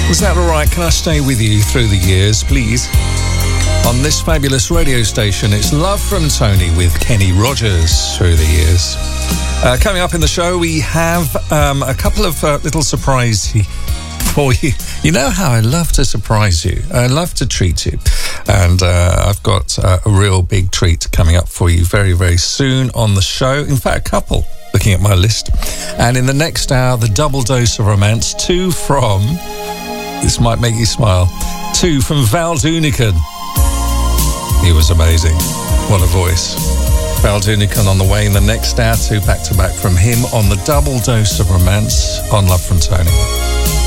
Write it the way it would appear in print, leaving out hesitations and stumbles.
Was that all right? Can I stay with you through the years, please? On this fabulous radio station, it's Love from Tony with Kenny Rogers through the years. Coming up in the show, we have a couple of little surprises for you. You know how I love to surprise you. I love to treat you. And I've got a real big treat coming up for you very, very soon on the show. In fact, a couple, looking at my list. And in the next hour, the double dose of romance. Two from, this might make you smile, two from Val Doonican. He was amazing. What a voice. Val Doonican on the way in the next hour, two back-to-back from him on the double dose of romance on Love from Tony.